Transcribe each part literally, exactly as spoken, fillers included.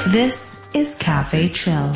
This is Cafe Chill.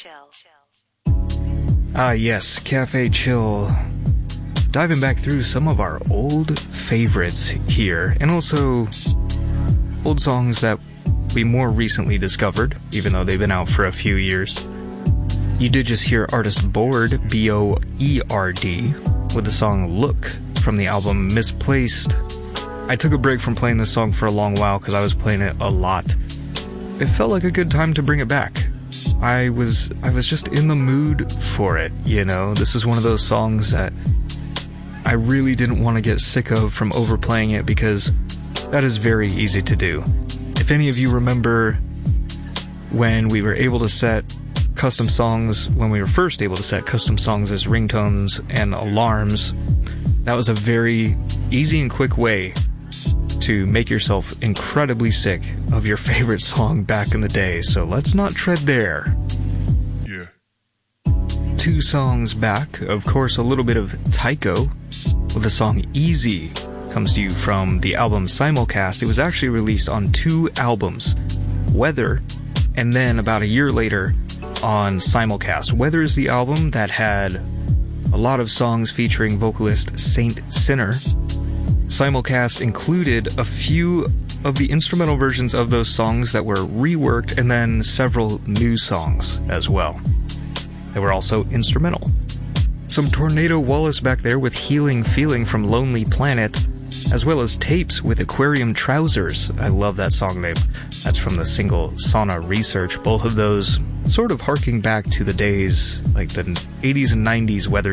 Ah yes, Cafe Chill. Diving back through some of our old favorites here, and also old songs that we more recently discovered, even though they've been out for a few years. You did just hear artist Bored, B O E R D, with the song Look from the album Misplaced. I took a break from playing this song for a long while because I was playing it a lot. It felt like a good time to bring it back. I was I was just in the mood for it, you know? This is one of those songs that I really didn't want to get sick of from overplaying it, because that is very easy to do. If any of you remember when we were able to set custom songs, when we were first able to set custom songs as ringtones and alarms, that was a very easy and quick way to make yourself incredibly sick of your favorite song back in the day, so let's not tread there. Yeah. Two songs back, of course, a little bit of Tycho with the song Easy comes to you from the album Simulcast. It was actually released on two albums, Weather, and then about a year later on Simulcast. Weather is the album that had a lot of songs featuring vocalist Saint Sinner. Simulcast included a few of the instrumental versions of those songs that were reworked, and then several new songs as well. They were also instrumental. Some Tornado Wallace back there with Healing Feeling from Lonely Planet, as well as Tapes with Aquarium Trousers. I love that song name. That's from the single Sauna Research. Both of those sort of harking back to the days, like the eighties and nineties Weather